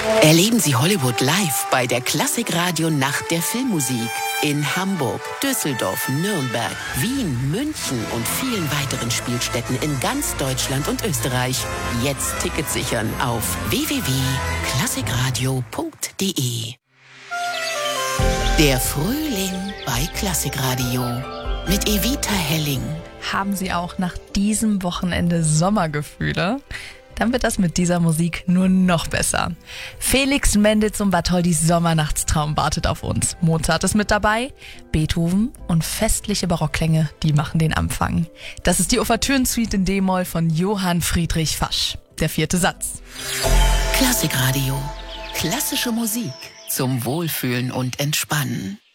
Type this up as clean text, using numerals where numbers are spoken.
Erleben Sie Hollywood live bei der Klassikradio Nacht der Filmmusik in Hamburg, Düsseldorf, Nürnberg, Wien, München und vielen weiteren Spielstätten in ganz Deutschland und Österreich. Jetzt Tickets sichern auf www.klassikradio.de. Der Frühling bei Klassikradio mit Evita Helling. Haben Sie auch nach diesem Wochenende Sommergefühle? Dann wird das mit dieser Musik nur noch besser. Felix Mendelssohn und Bartholdys Sommernachtstraum wartet auf uns. Mozart ist mit dabei, Beethoven und festliche Barockklänge, die machen den Anfang. Das ist die Ouvertürensuite in D-Moll von Johann Friedrich Fasch. Der 4. Satz. Klassikradio. Klassische Musik zum Wohlfühlen und Entspannen.